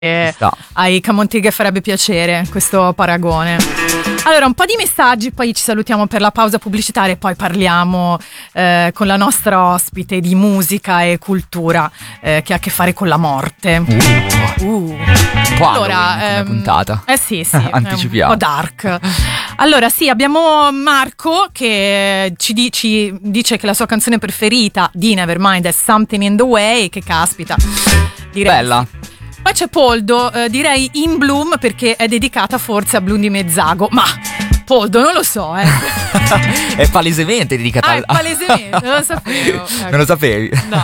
ai Camonteghe farebbe piacere questo paragone. Allora, un po' di messaggi, poi ci salutiamo per la pausa pubblicitaria e poi parliamo con la nostra ospite di musica e cultura che ha a che fare con la morte. Allora, puntata. Sì, anticipiamo. Un po' dark. Allora, sì, abbiamo Marco che ci dice che la sua canzone preferita di Nevermind è Something in the Way, che caspita. Direi bella. Sì. Poi c'è Poldo, direi In Bloom perché è dedicata forse a Blundi Mezzago, ma Poldo non lo so, È palesemente dedicata è palesemente, non lo sapevo. Non lo sapevi? No.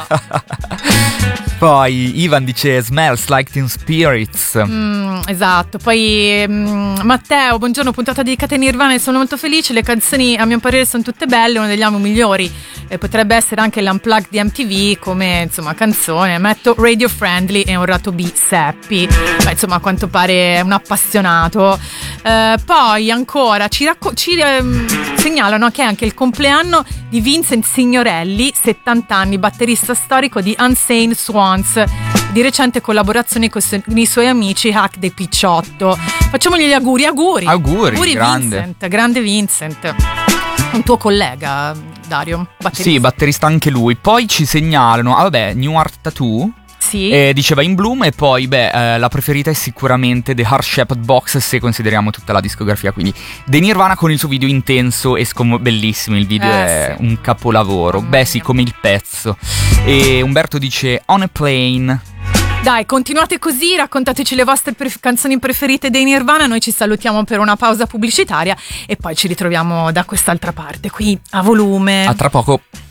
Poi Ivan dice Smells Like Teen Spirits. Esatto. Poi Matteo, buongiorno, puntata dedicata a Nirvana e sono molto felice. Le canzoni a mio parere sono tutte belle, uno degli album migliori potrebbe essere anche l'Unplugged di MTV come insomma canzone. Metto Radio Friendly e un rato B Seppi. Beh, insomma, a quanto pare è un appassionato. Poi ancora ci segnalano che è anche il compleanno di Vincent Signorelli, 70 anni, batterista storico di Unsane Swans, di recente collaborazione con i suoi amici Hack dei Picciotto. Facciamogli gli auguri. Auguri, grande Vincent. Un tuo collega, Dario, batterista. Sì, batterista anche lui. Poi ci segnalano, New Art Tattoo. Sì. Diceva In Bloom. E poi la preferita è sicuramente The Heart Shaped Box, se consideriamo tutta la discografia, quindi The Nirvana con il suo video intenso e bellissimo. Il video è un capolavoro. Sì, come il pezzo. E Umberto dice On a Plane. Dai, continuate così, raccontateci le vostre canzoni preferite dei Nirvana. Noi ci salutiamo per una pausa pubblicitaria e poi ci ritroviamo da quest'altra parte qui a volume. A tra poco.